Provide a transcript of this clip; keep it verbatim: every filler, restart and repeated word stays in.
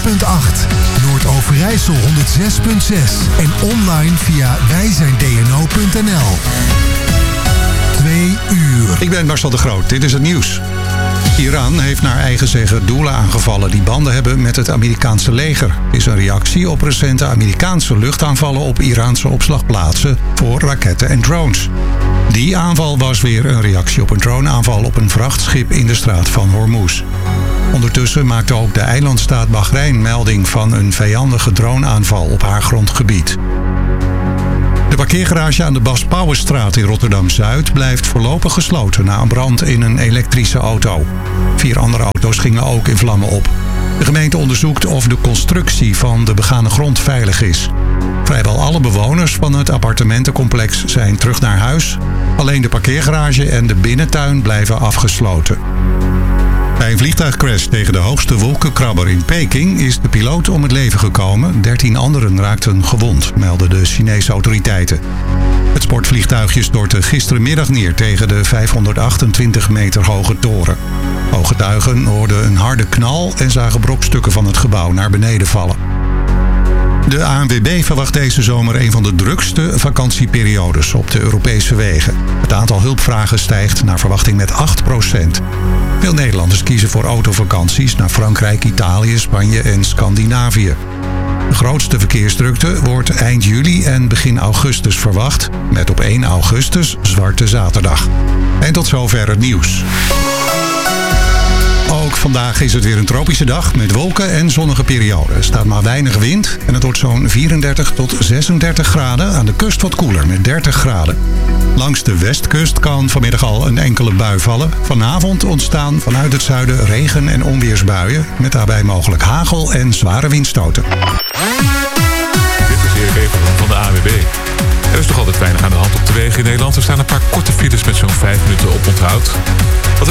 punt acht. Noord-Overijssel honderd zes punt zes. En online via wij zijn d n o punt n l. Twee uur. Ik ben Marcel de Groot. Dit is het nieuws. Iran heeft naar eigen zeggen doelen aangevallen die banden hebben met het Amerikaanse leger. Het is een reactie op recente Amerikaanse luchtaanvallen op Iraanse opslagplaatsen voor raketten en drones. Die aanval was weer een reactie op een droneaanval op een vrachtschip in de straat van Hormuz. Ondertussen maakte ook de eilandstaat Bahrein melding van een vijandige droneaanval op haar grondgebied. De parkeergarage aan de Bas Pauwesstraat in Rotterdam-Zuid blijft voorlopig gesloten na een brand in een elektrische auto. Vier andere auto's gingen ook in vlammen op. De gemeente onderzoekt of de constructie van de begane grond veilig is. Vrijwel alle bewoners van het appartementencomplex zijn terug naar huis. Alleen de parkeergarage en de binnentuin blijven afgesloten. Bij een vliegtuigcrash tegen de hoogste wolkenkrabber in Peking is de piloot om het leven gekomen. dertien anderen raakten gewond, melden de Chinese autoriteiten. Het sportvliegtuigje stortte gisterenmiddag neer tegen de vijfhonderdachtentwintig meter hoge toren. Ooggetuigen hoorden een harde knal en zagen brokstukken van het gebouw naar beneden vallen. De A N W B verwacht deze zomer een van de drukste vakantieperiodes op de Europese wegen. Het aantal hulpvragen stijgt naar verwachting met acht procent. Veel Nederlanders kiezen voor autovakanties naar Frankrijk, Italië, Spanje en Scandinavië. De grootste verkeersdrukte wordt eind juli en begin augustus verwacht, met op één augustus Zwarte Zaterdag. En tot zover het nieuws. Ook vandaag is het weer een tropische dag met wolken en zonnige perioden. Er staat maar weinig wind en het wordt zo'n vierendertig tot zesendertig graden. Aan de kust wat koeler met dertig graden. Langs de westkust kan vanmiddag al een enkele bui vallen. Vanavond ontstaan vanuit het zuiden regen- en onweersbuien. Met daarbij mogelijk hagel en zware windstoten. Dit is Erik Even van de A N W B. Er is toch altijd weinig aan de hand op de wegen in Nederland. Er staan een paar korte files met zo'n vijf minuten op onthoud.